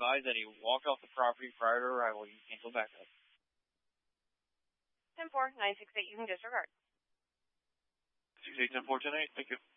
advised that he walked off the property prior to arrival. You can't go back up. 10-4, 968, you can disregard. 68-10-4, 10-8, thank you.